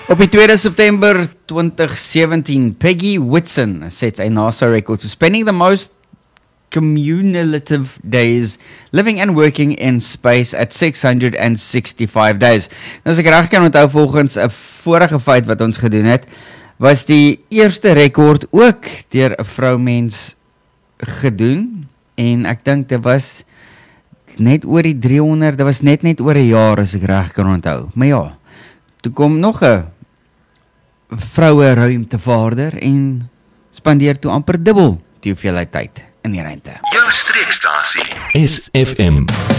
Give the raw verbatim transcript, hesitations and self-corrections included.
Op die tweede September twenty seventeen, Peggy Whitson sets a NASA record for spending the most cumulative days living and working in space at six hundred sixty-five days. Nou as ek reg kan onthou, volgens 'n vorige feit wat ons gedoen het, was die eerste rekord ook deur 'n vroumens gedoen, en ek dink dit was net oor die drie honderd, dit was net net oor 'n jaar as ek reg kan onthou. Maar ja, toe kom nog 'n vroue ruimtevaarder en spandeer toe amper dubbel die hoeveelheid tyd in die ruimte. Jou streekstasie S F M.